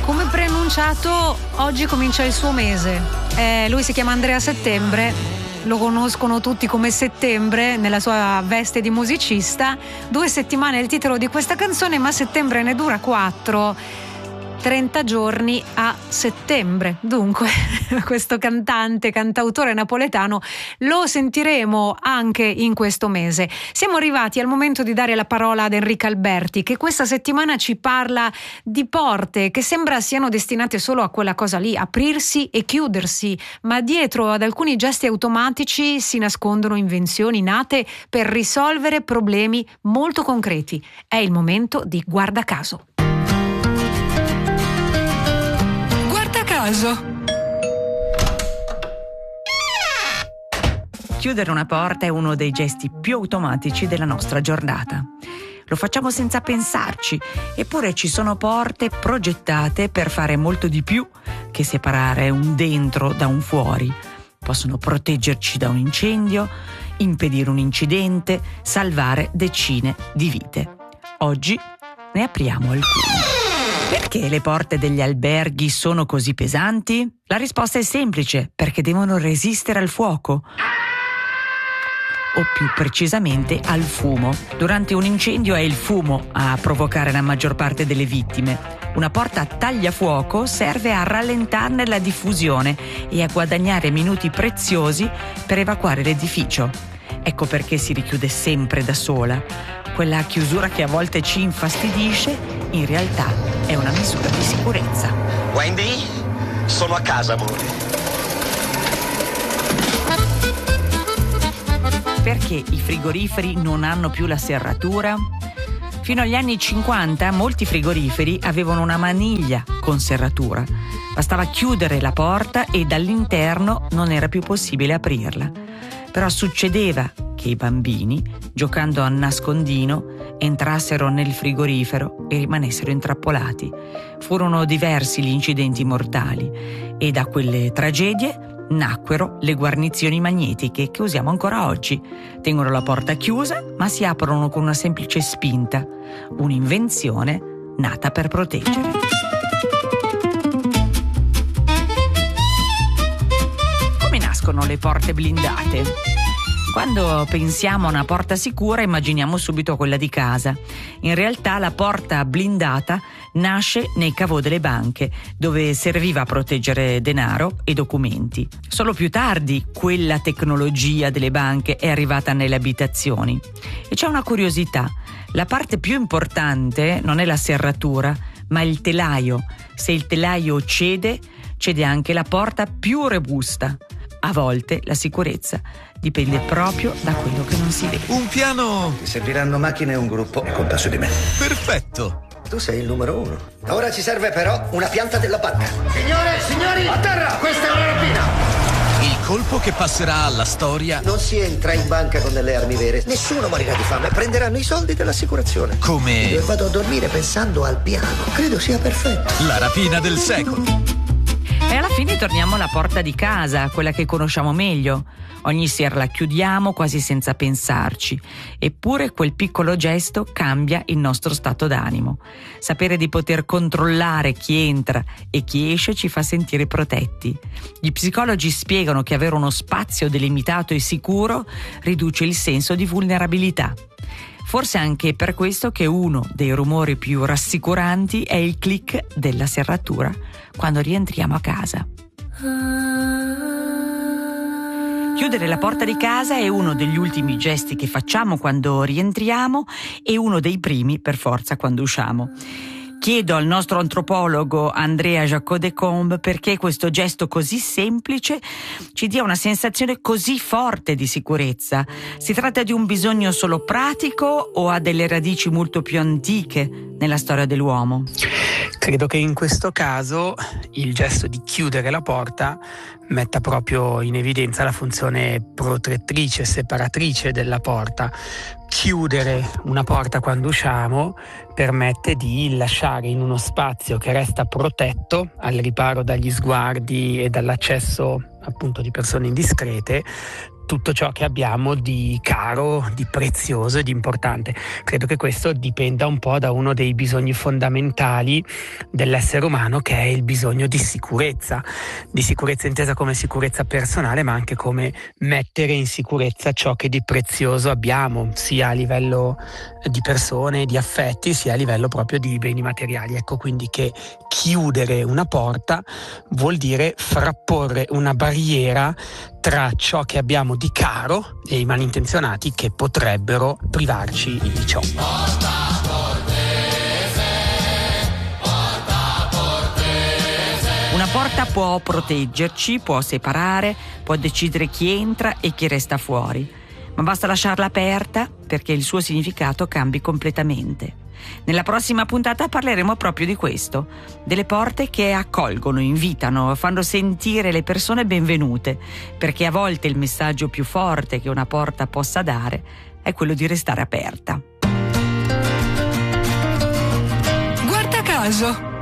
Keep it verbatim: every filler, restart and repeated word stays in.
Come preannunciato, oggi comincia il suo mese. Eh, lui si chiama Andrea Settembre, lo conoscono tutti come Settembre nella sua veste di musicista. Due settimane è il titolo di questa canzone, ma settembre ne dura quattro. trenta giorni a settembre. Dunque, questo cantante, cantautore napoletano, lo sentiremo anche in questo mese. Siamo arrivati al momento di dare la parola ad Enrica Alberti, che questa settimana ci parla di porte che sembra siano destinate solo a quella cosa lì, aprirsi e chiudersi, ma dietro ad alcuni gesti automatici si nascondono invenzioni nate per risolvere problemi molto concreti. È il momento di Guarda Caso. Chiudere una porta è uno dei gesti più automatici della nostra giornata. Lo facciamo senza pensarci, eppure ci sono porte progettate per fare molto di più che separare un dentro da un fuori. Possono proteggerci da un incendio, impedire un incidente, salvare decine di vite. Oggi ne apriamo alcune. Perché le porte degli alberghi sono così pesanti? La risposta è semplice: perché devono resistere al fuoco. O più precisamente al fumo. Durante un incendio è il fumo a provocare la maggior parte delle vittime. Una porta a tagliafuoco serve a rallentarne la diffusione e a guadagnare minuti preziosi per evacuare l'edificio. Ecco perché si richiude sempre da sola. Quella chiusura che a volte ci infastidisce, in realtà è una misura di sicurezza. Wendy, sono a casa, amore. Perché i frigoriferi non hanno più la serratura? Fino agli anni cinquanta molti frigoriferi avevano una maniglia con serratura. Bastava chiudere la porta e dall'interno non era più possibile aprirla. Però succedeva che i bambini, giocando a nascondino, entrassero nel frigorifero e rimanessero intrappolati. Furono diversi gli incidenti mortali e da quelle tragedie nacquero le guarnizioni magnetiche che usiamo ancora oggi. Tengono la porta chiusa ma si aprono con una semplice spinta, un'invenzione nata per proteggere. Come nascono le porte blindate? Quando pensiamo a una porta sicura immaginiamo subito quella di casa. In realtà la porta blindata nasce nei caveau delle banche, dove serviva a proteggere denaro e documenti. Solo più tardi quella tecnologia delle banche è arrivata nelle abitazioni. E c'è una curiosità: la parte più importante non è la serratura, ma il telaio. Se il telaio cede, cede anche la porta più robusta. A volte la sicurezza dipende proprio da quello che non si vede. Un piano! Ti serviranno macchine e un gruppo. E conta su di me. Perfetto! Tu sei il numero uno. Ora ci serve però una pianta della banca. Signore, signori, a terra! Questa è una rapina! Il colpo che passerà alla storia. Non si entra in banca con delle armi vere. Nessuno morirà di fame. Prenderanno i soldi dell'assicurazione. Come? Io vado a dormire pensando al piano. Credo sia perfetto. La rapina del secolo. E alla fine torniamo alla porta di casa, quella che conosciamo meglio. Ogni sera la chiudiamo quasi senza pensarci, eppure quel piccolo gesto cambia il nostro stato d'animo. Sapere di poter controllare chi entra e chi esce ci fa sentire protetti. Gli psicologi spiegano che avere uno spazio delimitato e sicuro riduce il senso di vulnerabilità. Forse anche per questo che uno dei rumori più rassicuranti è il click della serratura quando rientriamo a casa. Chiudere la porta di casa è uno degli ultimi gesti che facciamo quando rientriamo e uno dei primi per forza quando usciamo. Chiedo al nostro antropologo Andrea Jacot-Decombe perché questo gesto così semplice ci dia una sensazione così forte di sicurezza. Si tratta di un bisogno solo pratico o ha delle radici molto più antiche nella storia dell'uomo? Credo che in questo caso il gesto di chiudere la porta metta proprio in evidenza la funzione protettrice, separatrice della porta. Chiudere una porta quando usciamo permette di lasciare in uno spazio che resta protetto al riparo dagli sguardi e dall'accesso appunto di persone indiscrete tutto ciò che abbiamo di caro, di prezioso e di importante. Credo che questo dipenda un po' da uno dei bisogni fondamentali dell'essere umano, che è il bisogno di sicurezza, di sicurezza intesa come sicurezza personale, ma anche come mettere in sicurezza ciò che di prezioso abbiamo, sia a livello di persone, di affetti, sia a livello proprio di beni materiali. Ecco quindi che chiudere una porta vuol dire frapporre una barriera tra ciò che abbiamo di caro e i malintenzionati che potrebbero privarci di ciò. Una porta può proteggerci, può separare, può decidere chi entra e chi resta fuori, ma basta lasciarla aperta perché il suo significato cambi completamente. Nella prossima puntata parleremo proprio di questo, delle porte che accolgono, invitano, fanno sentire le persone benvenute, perché a volte il messaggio più forte che una porta possa dare è quello di restare aperta. Guarda caso!